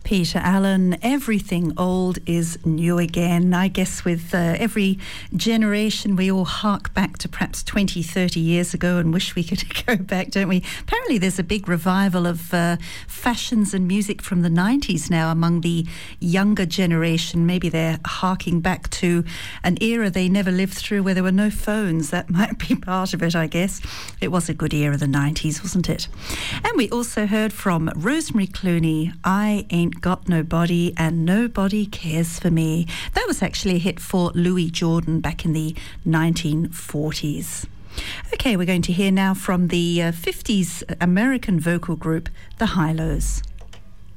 Peter Allen, everything old is new again. I guess with every generation we all hark back to perhaps 20, 30 years ago and wish we could go back, don't we? Apparently there's a big revival of fashions and music from the 90s now among the younger generation. Maybe they're harking back to an era they never lived through where there were no phones. That might be part of it, I guess. It was a good era, the 90s, wasn't it? And we also heard from Rosemary Clooney, I Ain't Got Nobody and Nobody Cares for Me. That was actually a hit for Louis Jordan back in the 1940s. Okay, we're going to hear now from the 50s American vocal group, the Hi-Lo's.